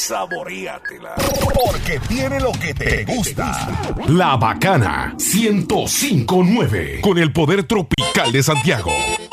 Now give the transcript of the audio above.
saboreatela. Porque tiene lo que te gusta. La Bacana 105.9, con el poder tropical de Santiago.